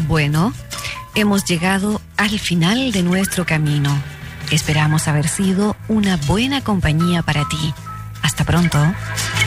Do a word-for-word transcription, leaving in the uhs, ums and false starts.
Bueno, hemos llegado al final de nuestro camino. Esperamos haber sido una buena compañía para ti. Hasta pronto.